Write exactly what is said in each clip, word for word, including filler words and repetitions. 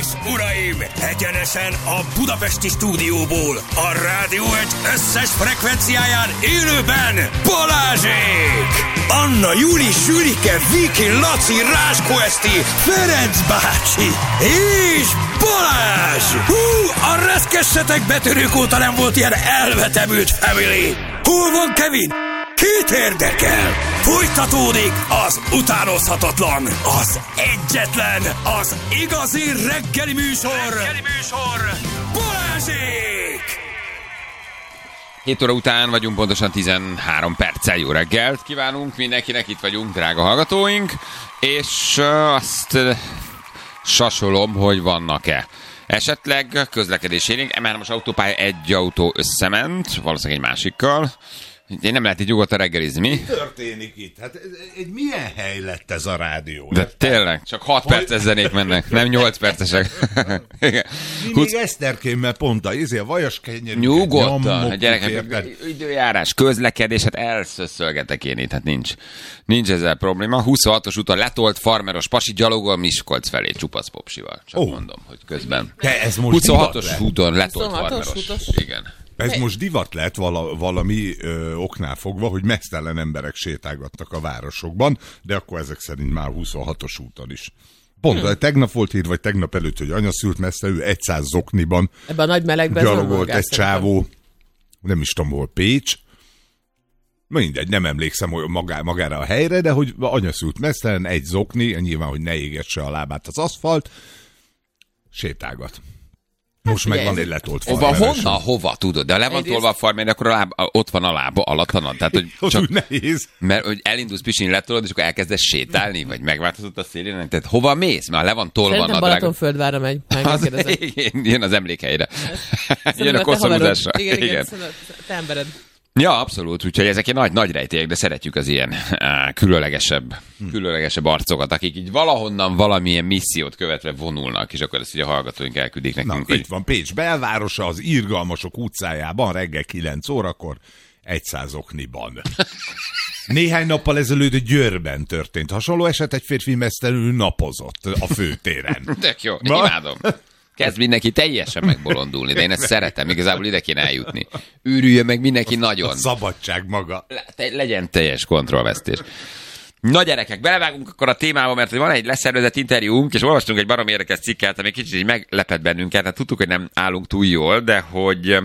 és uraim, egyenesen a budapesti stúdióból, a Rádió egy összes frekvenciáján élőben Balázsék! Anna, Júli, Sülike, Viki, Laci, Ráskó Eszti, Ferenc bácsi és Balázs! Hú, a reszkessetek betörők óta nem volt ilyen elvetemült family! Hol van Kevin? Kit érdekel? Folytatódik az utánozhatatlan, az egyetlen, az igazi reggeli műsor, reggeli műsor, Balázsék! hét óra után vagyunk, pontosan tizenhárom perccel. Jó reggelt kívánunk mindenkinek, itt vagyunk, drága hallgatóink, és uh, azt uh, sasolom, hogy vannak-e esetleg közlekedésénk, mert most autópálya egy autó összement, valószínűleg egy másikkal. Én nem lehet így nyugodtan reggelizni, mi? Mi történik itt? Hát egy milyen hely lett ez a rádió? De tényleg, csak hat perces zenék mennek, nem nyolc percesek. Mi még Eszterkémmel pont a izé, a vajas kenyerű. Nyugodtan, a gyerekek, időjárás, közlekedés, hát elszösszölgetek én itt, hát nincs. Nincs ezzel probléma. huszonhatos úton letolt farmeros pasi gyalogol Miskolc felé csupasz popsival. Csak oh. mondom, hogy közben. De ez most huszonhatos úton letolt farmeros. Igen. Ez most divat lett vala, valami ö, oknál fogva, hogy meztelen emberek sétálgattak a városokban, de akkor ezek szerint már huszonhatos úton is. Pont, hmm. tegnap volt hír, vagy tegnap előtt, hogy anya szült messze, ő száz zokniban ebben a nagy melegben gyalogolt egy csávó, nem is tudom, hol Pécs. Mindegy, nem emlékszem hogy magá, magára a helyre, de hogy anya szült meztelen, egy zokni, nyilván, hogy ne égesse a lábát az aszfalt, sétálgat. Most meg van egy letolt farmeres. Hova, honna, hova, tudod? De le van tolva a farmer, akkor a láb, ott van a lába alatt, tehát hogy csak, nehéz. Mert hogy elindulsz pisin, letolod, és akkor elkezdesz sétálni, vagy megváltozott a szélén, tehát hova mész? Már le van tolva. Szerintem Balatonföldvárra megy. Az, jön az emlékhelyre. Jön a koszorúzásra. Igen, igen, igen. Te embered. Ja, abszolút, úgyhogy ezek ilyen nagy, nagy rejtélyek, de szeretjük az ilyen á, különlegesebb, hmm. különlegesebb arcokat, akik így valahonnan valamilyen missziót követve vonulnak, és akkor ezt ugye a hallgatóink elküldik nekünk. Na, hogy... itt van Pécs belvárosa, az Irgalmasok utcájában, reggel kilenc órakor, száz okniban. Néhány nappal ezelőtt Győrben történt hasonló eset, egy férfi mesztelenül napozott a főtéren. Tök jó, imádom. Kezd mindenki teljesen megbolondulni, de én ezt szeretem, igazából ide kéne eljutni. Őrüljön meg mindenki nagyon. A szabadság maga. Le, legyen teljes kontrollvesztés. Na gyerekek, belevágunk akkor a témába, mert van egy leszervezett interjúnk, és olvastunk egy baromi érdekes cikket, ami kicsit így meglepett bennünket, hát tudtuk, hogy nem állunk túl jól, de hogy...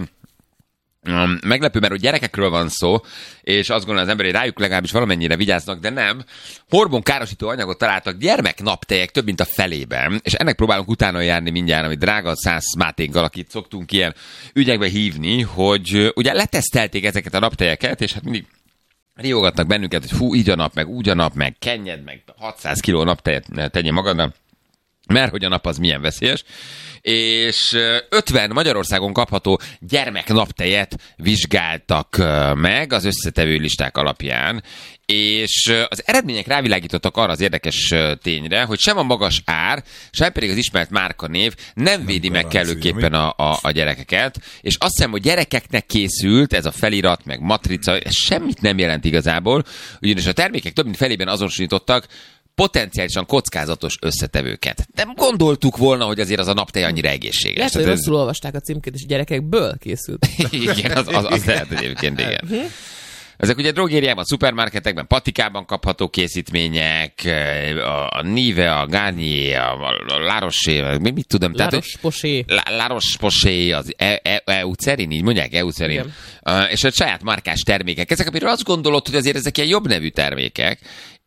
Um, meglepő, mert hogy gyerekekről van szó, és azt gondolom az ember, hogy rájuk legalábbis valamennyire vigyáznak, de nem. Hormonkárosító anyagot találtak gyermeknaptejek több mint a felében, és ennek próbálunk utána járni mindjárt, amit drága Szász Máténkkal, akit szoktunk ilyen ügyekbe hívni, hogy ugye letesztelték ezeket a naptejeket, és hát mindig riogatnak bennünket, hogy hú, így a nap, meg úgy a nap, meg kenjed, meg hatszáz kiló naptejet tegyél magadnak, mert hogy a nap az milyen veszélyes, és ötven Magyarországon kapható gyermeknaptejet vizsgáltak meg az összetevő listák alapján, és az eredmények rávilágítottak arra az érdekes tényre, hogy sem a magas ár, sem pedig az ismert márkanév nem, nem védi meg kellőképpen a, a, a gyerekeket, és azt hiszem, hogy gyerekeknek készült ez a felirat, meg matrica, ez semmit nem jelent igazából, ugyanis a termékek több mint felében azonosítottak potenciálisan kockázatos összetevőket. Nem gondoltuk volna, hogy azért az a naptej annyira egészséges. Lehet, hogy rosszul ez... olvasták a címkét, és gyerekekből készült. Igen, az, az, az lehet egyébként, igen. Ezek ugye drogériában, szupermarketekben, patikában kapható készítmények, a, a Nive, a Garnier, a, a La Roche, mit tudom. La Roche-Posay. La, La Roche-Posay, az e, e, Eucerin, így mondják, Eucerin. Uh, és a saját márkás termékek. Ezek, amiről azt gondolod, hogy azért ezek ilyen jobb nevű termékek,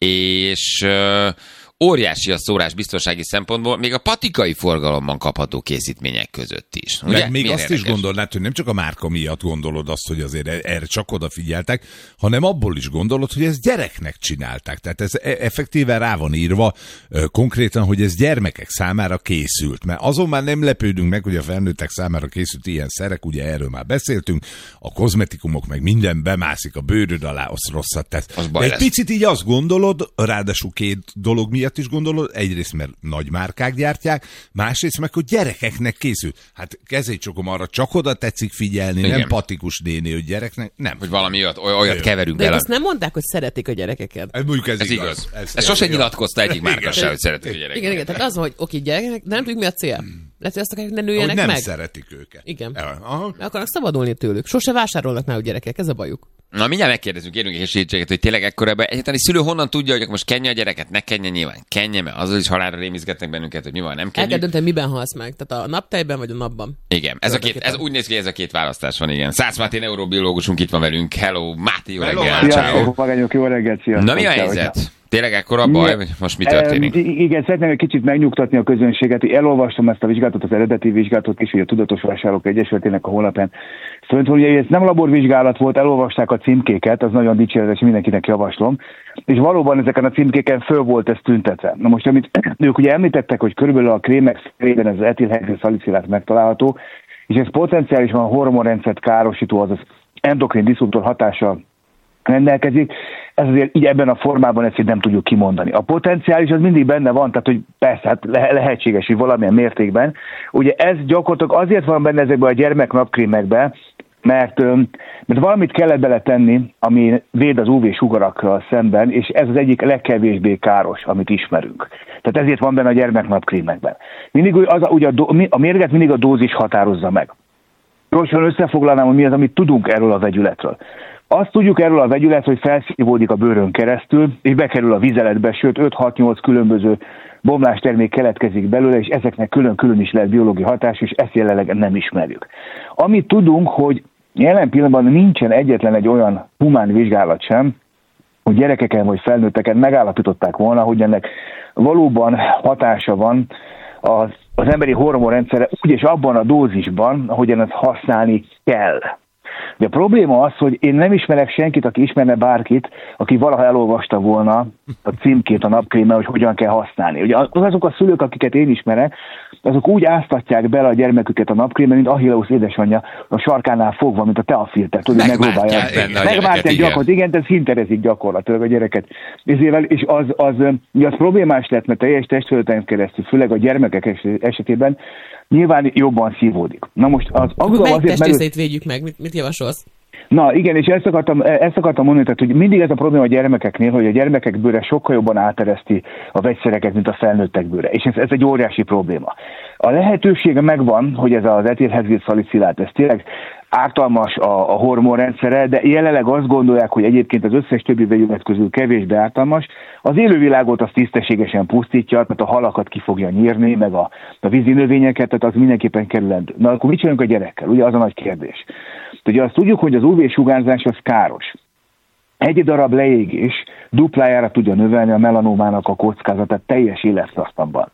és uh, óriási a szórás biztonsági szempontból, még a patikai forgalomban kapható készítmények között is. Ugye? Még Milyen azt érdekes? Is gondolnád, hogy nem csak a márka miatt gondolod azt, hogy azért erre csak odafigyeltek, hanem abból is gondolod, hogy ezt gyereknek csinálták. Tehát ez effektíven rá van írva konkrétan, hogy ez gyermekek számára készült. Mert azon már nem lepődünk meg, hogy a felnőttek számára készült ilyen szerek, ugye erről már beszéltünk, a kozmetikumok meg minden bemászik a bőröd alá, az rosszat tesz. Az De egy lesz. Picit így azt gondolod, ráadásul két dolog miatt is gondolod, egyrészt mert nagy márkák gyártják, másrészt meg, hogy gyerekeknek készül. Hát kezécsokom arra csak oda tetszik figyelni, igen. Nem patikus néni, hogy gyereknek, nem. Hogy valami olyat, olyat keverünk de el. De azt nem mondták, hogy szeretik a gyerekeket. Ez, mondjuk ez, ez igaz. igaz. Ez, ez sose nyilatkozta egyik márka se, hogy szeretik a gyerekeket. Igen, igen, tehát az, hogy oké, gyerekek, de nem tudjuk, mi a cél. Lehet, hogy azt akarják, ne Hogy nőjenek nem meg. szeretik őket. Igen. Aha. Meg akarnak szabadulni tőlük. Sose vásárolnak náluk gyerekek, ez a bajuk. Na, mindjárt megkérdezünk, érünk egy segítséget, hogy tényleg ekkorában egyáltalán egy szülő honnan tudja, hogy most kenje a gyereket, ne kenje nyilván, kenje, mert azzal is halálra rémizgetnek bennünket, hogy mi van, nem El kell kenjük. dönteni, miben halsz meg. Tehát a naptejben vagy a napban. Igen, ez, a két, ez úgy néz ki, ez a két választás van, igen. Szász Máté neurobiológusunk itt van velünk. Hello, Máté, jó Hello, reggel. Máté. Ciao. Sziasztok, magányok, jó reggelt, sziasztok. Na, mi a helyzet? Tényleg ekkora baj, vagy most mi történik? Um, igen, szeretném egy kicsit megnyugtatni a közönséget, hogy elolvastam ezt a vizsgálatot, az eredeti vizsgálatot is, hogy a Tudatos Vásárlók Egyesületének a honlapján. Szóval, hogy ez nem laborvizsgálat volt, elolvasták a címkéket, az nagyon dicséretes, mindenkinek javaslom, és valóban ezeken a címkéken föl volt ez tüntetve. Na most, amit ők ugye említettek, hogy körülbelül a krémek szerében ez az etilhexilszalicilát megtalálható, és ez potenciálisan a hormonrendszert károsító, azaz endokrin diszruptor hatással rendelkezik, ez azért így ebben a formában ezt így nem tudjuk kimondani. A potenciális az mindig benne van, tehát hogy persze, hát le- lehetséges, hogy valamilyen mértékben. Ugye ez gyakorlatilag azért van benne ezekben a gyermeknapkrémekben, mert, mert valamit kellett beletenni, ami véd az ú vé-sugarakkal szemben, és ez az egyik legkevésbé káros, amit ismerünk. Tehát ezért van benne a gyermeknapkrémekben. Mindig az, ugye a, do, a mérget mindig a dózis határozza meg. Gyorsan összefoglalnám, hogy mi az, amit tudunk erről a vegyületről. Azt tudjuk erről a vegyületről, hogy felszívódik a bőrön keresztül, és bekerül a vizeletbe, sőt öt-hat-nyolc különböző bomlástermék keletkezik belőle, és ezeknek külön-külön is lehet biológiai hatás, és ezt jelenleg nem ismerjük. Amit tudunk, hogy jelen pillanatban nincsen egyetlen egy olyan humán vizsgálat sem, hogy gyerekeken vagy felnőtteken megállapították volna, hogy ennek valóban hatása van az, az emberi hormonrendszerre, úgyis abban a dózisban, ahogyan ezt használni kell. De a probléma az, hogy én nem ismerek senkit, aki ismerne bárkit, aki valaha elolvasta volna a címkét a napkrémmel, hogy hogyan kell használni. Ugye azok a szülők, akiket én ismerek, azok úgy áztatják bele a gyermeküket a napkrémmel, mint Achilleus édesanyja a sarkánál fogva, mint a teafilter, tudod, megpróbálják. Megvárják gyakorlatilag, igen, de szinterezik gyakorlatilag a gyereket. És az, az, az, az problémás lett, mert teljes testfelületen keresztül, főleg a gyermekek esetében nyilván jobban szívódik. Na most az aggodalom azért, mert... testrészeit védjük meg, mit, mit javasolsz? Na igen, és ezt akartam, ezt akartam mondani, tehát, hogy mindig ez a probléma a gyermekeknél, hogy a gyermekek bőre sokkal jobban átereszti a vegyszereket, mint a felnőttek bőre. És ez, ez egy óriási probléma. A lehetősége megvan, hogy ez az etilhexilszalicilát, ez tényleg ártalmas a, a hormonrendszere, de jelenleg azt gondolják, hogy egyébként az összes többi vegyület közül kevésbé ártalmas. Az élővilágot az tisztességesen pusztítja, tehát a halakat ki fogja nyírni, meg a, a vízi növényeket, tehát az mindenképpen kerülendő. Na akkor mit csinálunk a gyerekkel? Ugye az a nagy kérdés. Ugye azt tudjuk, hogy az ú vé-sugárzás az káros. Egy darab leégés duplájára tudja növelni a melanómának a kockázatát teljes élettartamban.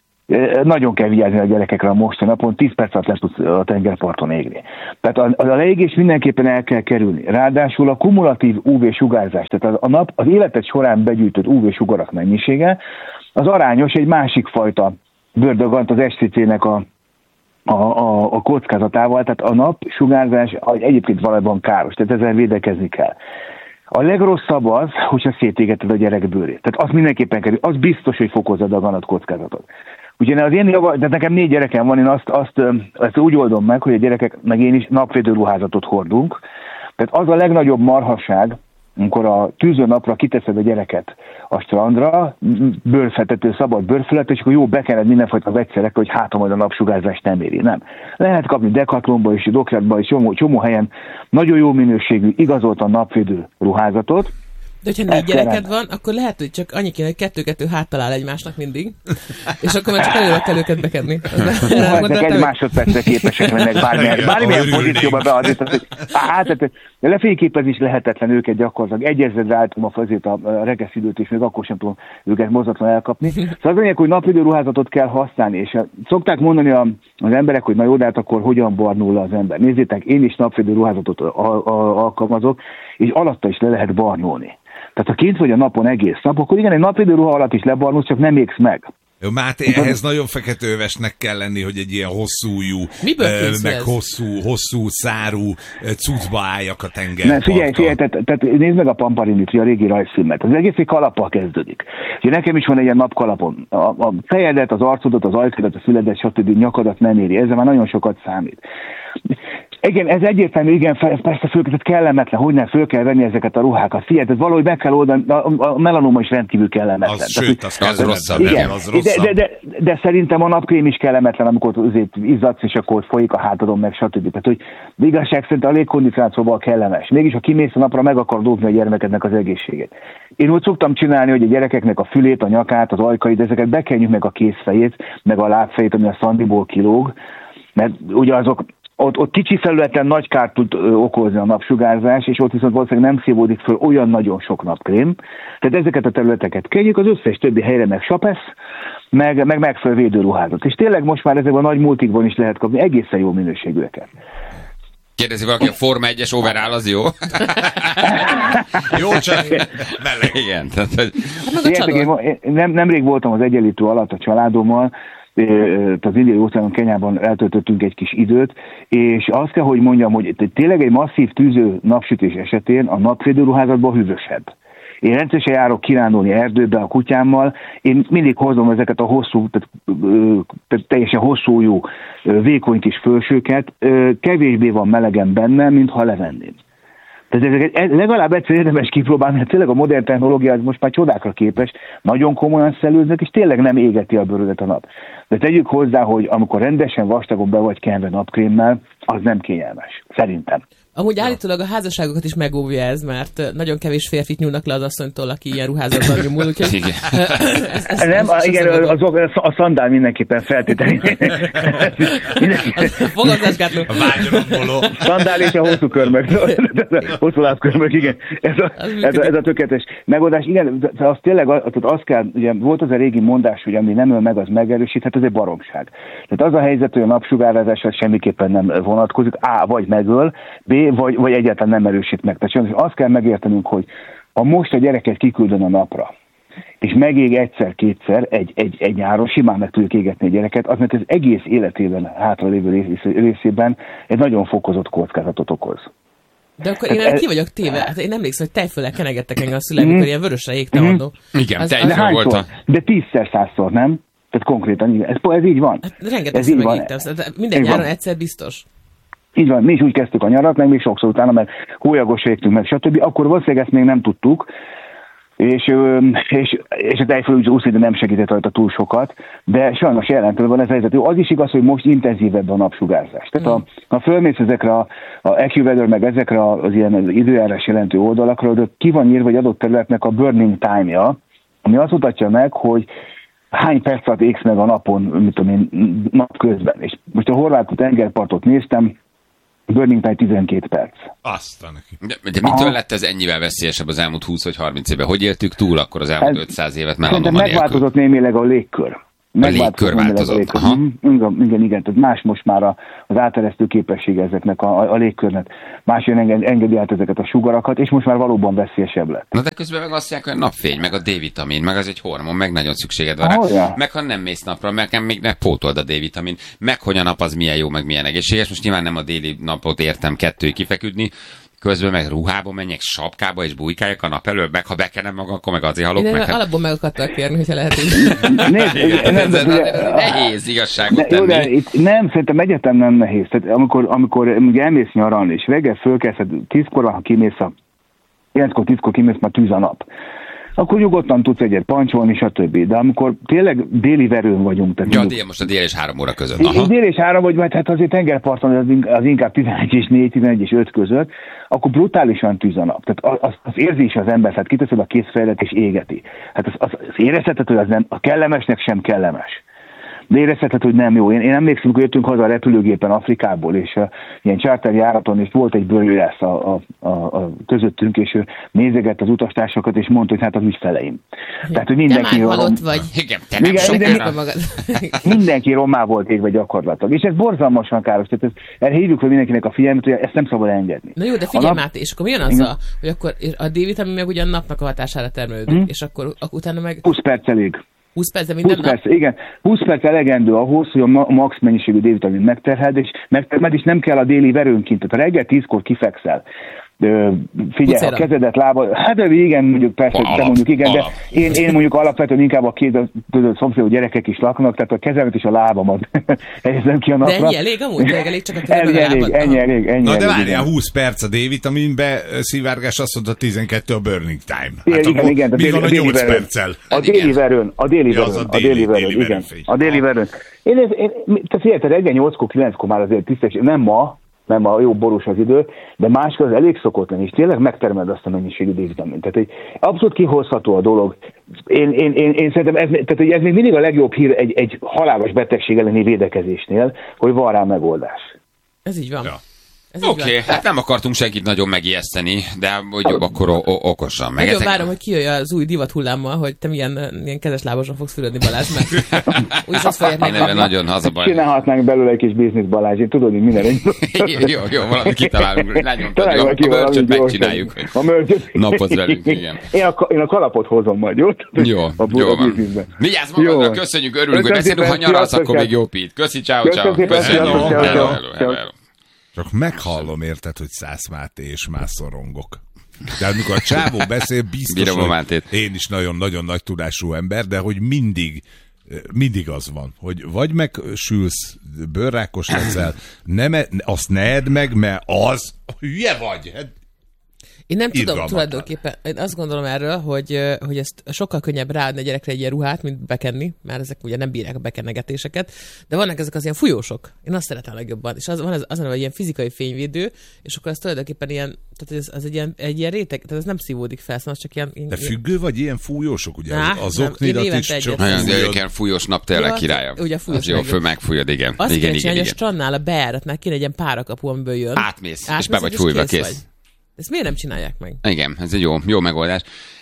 Nagyon kell vigyázni a gyerekekre a mostani napon, tíz perc alatt le tudsz a tengerparton égni. Tehát a, a leégés mindenképpen el kell kerülni. Ráadásul a kumulatív ú vé-sugárzás, tehát a nap, az életed során begyűjtött ú vé-sugarak mennyisége, az arányos egy másik fajta bőrdagant, az es cé cé-nek a A, a, a kockázatával, tehát a napsugárzás egyébként valójában káros, tehát ezzel védekezni kell. A legrosszabb az, hogyha szétégeted a gyerek bőrét. Tehát az mindenképpen kell, az biztos, hogy fokozza a daganat kockázatot. Ugye az én java, de nekem négy gyerekem van, én azt, azt, azt úgy oldom meg, hogy a gyerekek, meg én is napvédő ruházatot hordunk. Tehát az a legnagyobb marhaság, amikor a tűző napra kiteszed a gyereket a strandra, bőrfetető, szabad bőrfelet, és akkor jó bekened mindenfajta vegyszerekkel, hogy hát majd a napsugárzást nem éri. Nem. Lehet kapni Decathlonba és Dockyardba és csomó, csomó helyen nagyon jó minőségű, igazoltan napvédő ruházatot. De hogyha négy gyereked van, akkor lehet, hogy csak annyi kéne, hogy kettő-kettő háttal áll egymásnak mindig, és akkor már csak előre kell őket bekenni. Ezek egy másodpercre képesek lennek bármilyen, bármilyen pozícióba beadni. Hát, tehát lefényképezni is lehetetlen őket gyakorlatilag. Egyezredre álltam a fazét a regesz időt, és még akkor sem tudom őket mozgatlan elkapni. Szóval az lényeg, hogy napvédő ruházatot kell használni, és szokták mondani az emberek, hogy na jó, de hát akkor hogyan barnul le az ember. Nézzétek, én is napvédő ruházatot alkalmazok, és alatta is le lehet barnulni. Tehát ha kint vagy a napon egész nap, akkor igen, egy napvédő ruha alatt is lebarnulsz, csak nem égsz meg. Jó, Máté, ehhez nagyon feketővesnek kell lenni, hogy egy ilyen hosszújú, meg hosszú, hosszú szárú cuccba álljak a tengerparton. Figyelj, figyelj, tehát, tehát nézd meg a Pamparinit, a régi rajzfilmet. Az egész egy kalappal kezdődik. Ugye nekem is van egy ilyen napkalapon. A, a fejedet, az arcodat, az ajkadat, a füledet, stb. Nyakadat nem éri. Ezzel már nagyon sokat számít. Igen, ez egyértelmű, igen, persze föl, kellemetlen, hogy nem föl kell venni ezeket a ruhákat. Figyelj, ez valahogy meg kell oldani, a, a melanoma is rendkívül kellemetlen. Az, tehát, sőt, az, az, az rosszabb, igen, igen, az rosszabb. De, de, de, de szerintem a napkrém is kellemetlen, amikor azért izzadsz, és akkor folyik a hátadon, meg stb. Tehát, hogy de igazság szerint a légkondicionációval kellemes. Mégis, ha kimész a napra, meg akarod óvni a gyermekednek az egészségét. Én úgy szoktam csinálni, hogy a gyerekeknek a fülét, a nyakát, az ajkait, ezeket bekenjük meg a kézfejét, meg a lábfejét, ami a szandiból kilóg, mert ugye azok Ott, ott kicsi felületen nagy kárt tud ö, okozni a napsugárzás, és ott viszont valószínűleg nem szívódik föl olyan nagyon sok napkrém. Tehát ezeket a területeket kenjük, az összes többi helyre meg sapesz, meg, meg megfelelő védőruházat. És tényleg most már ezekben a nagy multikban is lehet kapni egészen jó minőségűeket. Kérdezi valaki, a Forma egyes overall az jó? Jó, csak meleg. Igen. Tehát, hogy... Hát én, én nem, nemrég voltam az Egyenlítő alatt a családommal, az Indiai óceánon, Kenyában eltöltöttünk egy kis időt, és azt kell, hogy mondjam, hogy tényleg egy masszív tűző napsütés esetén a napvédőruházatban hűvösebb. Én rendszeresen járok kirándulni erdőbe a kutyámmal, én mindig hozom ezeket a hosszú, tehát, tehát teljesen hosszújú, vékony kis fölsőket, kevésbé van melegen benne, mint ha levenném. Tehát ezeket legalább egyszer érdemes kipróbálni, mert tényleg a modern technológia az most már csodákra képes, nagyon komolyan szellőznek, és tényleg nem égeti a bőrödet a nap. De tegyük hozzá, hogy amikor rendesen vastagon be vagy kenve napkrémmel, az nem kényelmes. Szerintem. Amúgy állítólag a házasságokat is megóvja ez, mert nagyon kevés férfit nyúlnak le az asszonytól, aki ilyen ruházatban nyomul. Úgyhogy... nem, igen, azok, a szandál mindenképpen feltétlenül. Fogadásgátló. A vágyonapoló. Szandál és a hosszú körmök. Hosszú lábkörmök, igen. Ez a, ez, a, ez a tökéletes megoldás. Igen, az tényleg az kell, ugye volt az a régi mondás, hogy ami nem öl meg, az megerősít, hát ez egy baromság. Tehát az a helyzet, hogy a napsugározásra semmiképpen nem vonatkozik, A, vagy megöl, B, vagy, vagy egyáltalán nem erősít meg. Tehát azt kell megértenünk, hogy ha most a gyereket kiküldön a napra, és megég egyszer-kétszer egy, egy, egy nyáron, simán meg tudjuk égetni a gyereket, az, mert az egész életében, hátralévő részében egy nagyon fokozott kockázatot okoz. De akkor én hát ki vagyok téve? Hát én emlékszem, hogy tejföllel kenegettek engem a szüleim, amikor ilyen vörösre égte mm. mondó. Igen, tejföl volt a... De tízszer, százszor, nem? Tehát konkrétan, igen. Ez, ez így van. Hát rengetegszer megégtem. Minden nyáron egyszer biztos. Így van, mi is úgy kezdtük a nyarat, meg még sokszor utána, mert hólyagos végtünk meg, stb. Akkor valószínűleg ezt még nem tudtuk, és, és, és a tejföl úgy úszni, de nem segített rajta túl sokat, de sajnos jelentően van ez helyzet. Jó, az is igaz, hogy most intenzívebb a napsugárzás. Tehát ha, ha fölmész ezekre a, a AccuWeather, meg ezekre az ilyen időjárás jelentő oldalakra, de ki van írva egy adott területnek a burning time-ja, ami azt mutatja meg, hogy hány perc alatt égsz meg a napon, mit tudom én, napközben. És most a horvát tengerpartot néztem, burning time tizenkét perc. Aztán neki. De, de mitől lett ez ennyivel veszélyesebb az elmúlt húsz vagy harminc évben? Hogy éltük túl akkor az elmúlt ez, ötszáz évet melanoma nélkül? Megváltozott némileg a légkör. A légkör változott. A légkör. Igen, igen, igen. Tehát más most már a, az áteresztő képessége ezeknek a, a, a légkörnek. Más jön enged, engedi át ezeket a sugarakat, és most már valóban veszélyesebb lett. Na de közben meg azt mondják, hogy a napfény, meg a D-vitamin, meg az egy hormon, meg nagyon szükséged van ah, rá. ja. Meg ha nem mész napra, meg még ne pótold a D-vitamin, meg hogy a nap az milyen jó, meg milyen egészséges. Most nyilván nem a déli napot értem kettőig kifeküdni, közben meg ruhába menjek, sapkába és bújkáljak a nap előbb, meg ha bekenem magam, akkor meg azért halok én meg. Én hát... alapból meg akartak kérni, hogyha lehet így. Nehéz igazságot de, tenni. De itt nem, szerintem egyetem nem nehéz. Tehát amikor, amikor ugye elmész nyaralni, és reggel fölkelsz, tízkor, ha kimész a kilenckor, tízkor kimész, már tűz a nap, akkor nyugodtan tudsz egyet pancsolni, stb. De amikor tényleg déli verőn vagyunk... Tehát ja, mondjuk, dél, most a dél és három óra között. Aha. Dél és három, vagy mert hát azért tengerparton az, az inkább tizenegy és négy, tizenegy és öt között, akkor brutálisan tűz a nap. Tehát az, az érzi is az ember, tehát kiteszed a kézfejlet és égeti. Hát az, az, az érezheted, hogy az nem, a kellemesnek sem kellemes. De érezheted, hogy nem jó. Én, én emlékszem, hogy jöttünk haza a repülőgépen Afrikából, és uh, ilyen charterjáraton, és volt egy bőrjöjász a, a, a, a közöttünk, és ő nézegett az utastársakat, és mondta, hogy hát az ügyfeleim. Tehát, hogy mindenki... Te már halott vagy. Igen, te nem igen, sokára. magad. Mindenki rommá volt égve gyakorlatilag. És ez borzalmasan káros. Tehát ez, erre hívjuk fel mindenkinek a figyelmet, hogy ezt nem szabad engedni. Na jó, de figyelj nap... Máté, és akkor mi jön az, a, hogy akkor a D-vitamin meg ugyan napnak a hatására termelődik, hmm. és akkor, akkor utána meg... húsz perc elég. húsz perc, de minden húsz perc, igen. húsz perc elegendő ahhoz, hogy a max mennyiségű D-vitamin megterheld, és megtermed, és nem kell a déli verőnként. Tehát a reggel tízkor kifekszel, figyelj, a kezedet, lábad, hát igen, mondjuk persze, alap, te mondjuk igen, alap. de én, én mondjuk alapvetően inkább a két szomszédú gyerekek is laknak, tehát a kezemet és a lábamat helyezem ki a napra. De ennyi elég amúgy, elég csak a ennyi elég, ennyi elég, ennyi Na de elég, várjál, húsz perc a D-vitaminbe, szivárgás azt mondta tizenkettő a burning time. Hát igen, igen, igen, mi van a nyolc verőn. perccel? A déli verőn, a déli Ja, verőn, az a a déli- déli verőn, déli igen. verőn. A déli verőn. Én, én, én te figyelj, te reggel nyolckor, kilenckor már azért tisztesség, nem ma, nem ma, jó borús az idő, de máskor az elég szokott lenni, és tényleg megtermeled azt a mennyiségű D-vitamint. Tehát egy abszolút kihozható a dolog. Én, én, én, én szerintem ez, tehát, hogy ez még mindig a legjobb hír egy, egy halálos betegség elleni védekezésnél, hogy van rá megoldás. Ez így van. Ja. Ez így Oké, okay, van. hát nem akartunk senkit nagyon megijeszteni, de hogy akkor o- o- okosan. Meg Nagyon ezek... várom, hogy kijöjj az új divat hullámmal, hogy te milyen, milyen kezes lábason fogsz fürödni, Balázs, mert úgyis azt fogják Én ebben megkapni. nagyon az a baj. Csinálhatnánk belőle egy kis biznisz, Balázs, én tudod, hogy minden egy... jó, jó, jó, valamit kitalálunk, lányomtad, Találj a ki valamit bölcsöt gyorsan. megcsináljuk, hogy A mörcsöt. napot velünk, igen. Én a, én a kalapot hozom majd, jó? Jó, a, jó a van. bizniszben. Vigyázz Jó magadra, van. köszönjük, örülünk, hogy Köszönöm beszélünk, ha szépen, nyaralsz, sziasztok, akkor még sziasztok. jó pít. Köszi, ciao, Köszönöm ciao. szépen, Köszönöm. sziasztok, Hello, ciao, hello, ciao. hello, hello. Csak meghallom, érted, hogy Szász Máté és más szorongok. De amikor a csávó beszél, biztos, Bírom a hogy Mátét. én is nagyon-nagyon nagy tudású ember, de hogy mindig, mindig az van, hogy vagy megsülsz, bőrrákos leszel, nem, e- azt ne edd meg, mert az, hülye vagy. Hát, Én nem tudom Irgalmatlan. tulajdonképpen, én azt gondolom erről, hogy, ö, hogy ezt sokkal könnyebb ráadni a gyerekre egy ilyen ruhát, mint bekenni, mert ezek ugye nem bírják a bekennegetéseket, de vannak ezek az ilyen fújósok. Én azt szeretem a legjobban. És az van az, az, az ilyen fizikai fényvédő, és akkor ez tulajdonképpen ilyen, tehát ez, az egy ilyen, egy ilyen réteg, tehát ez nem szívódik fel, szóval az csak ilyen... de függő vagy ilyen fújósok, ugye? Á, Az nem, oknidat én is évente csak egyet. Nagyon, de fújod. egyébként fújós nap tényleg Ja, királya. ugye a fújós Az jó, legjobb. föl megfújod, igen. Azt Igen, kell igen, csinálni, hogy a igen. strandnál a bejáratnál kéne egy ilyen párakapu, amiből jön. Átmész, és be vagy és fújva, kész kész. vagy. Ezt miért nem csinálják meg? Igen, ez egy jó, jó megoldás.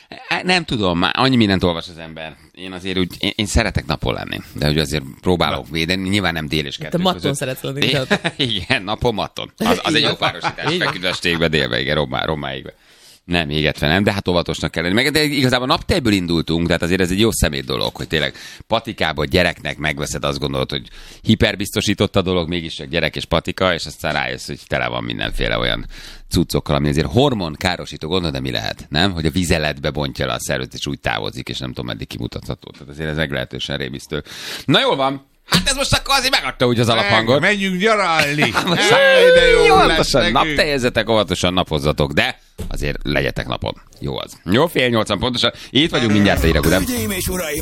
Nem tudom, már annyi mindent olvas az ember. Én azért úgy, én, én szeretek napon lenni, de hogy azért próbálok védeni, nyilván nem dél és kettő Te matton között. szeretsz lenni. É- tehát- Igen, napon matton. Az, az egy jó párosítás. Feküdve estékbe, délbe, igen, rommá, rommáigbe. Nem, égetve nem, de hát óvatosnak kell lenni. Meg, de igazából naptejből indultunk, tehát azért ez egy jó szemét dolog, hogy tényleg patikába gyereknek megveszed, azt gondolod, hogy hiperbiztosított a dolog, mégis csak gyerek és patika, és aztán rájössz, hogy tele van mindenféle olyan cuccokkal, ami azért hormonkárosító, gondolod, de mi lehet, nem? Hogy a vizeletbe bontja le a szervet, és úgy távozik, és nem tudom, meddig kimutatható. Tehát azért ez meglehetősen rémisztő. Na jól van, hát ez most akkor azért megadta úgy az alaphangot. Menjünk nyaralni! Most Ej, de jó lesz óvatosan nekünk. napteljezetek, óvatosan napozzatok, de azért legyetek napon. Jó az. Jó, fél nyolcan pontosan. Itt vagyunk mindjárt a hírek után. Hölgyeim és uraim,